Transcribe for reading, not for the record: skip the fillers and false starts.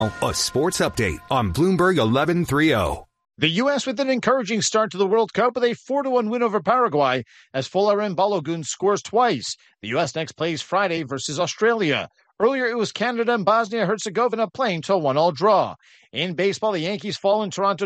A sports update on Bloomberg 1130. The U.S. with an encouraging start to the World Cup with a 4-1 win over Paraguay as Folarin Balogun scores twice. The U.S. next plays Friday versus Australia. Earlier, it was Canada and Bosnia-Herzegovina playing to a 1-1 draw. In baseball, the Yankees fall in Toronto